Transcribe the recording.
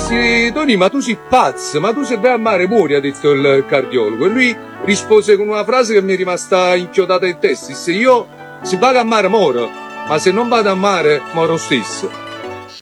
dissi: Tony, ma tu sei pazzo, ma tu se vai a mare muori, ha detto il cardiologo. E lui rispose con una frase che mi è rimasta inchiodata in testa: disse: io se vado a mare moro, ma se non vado a mare moro stesso.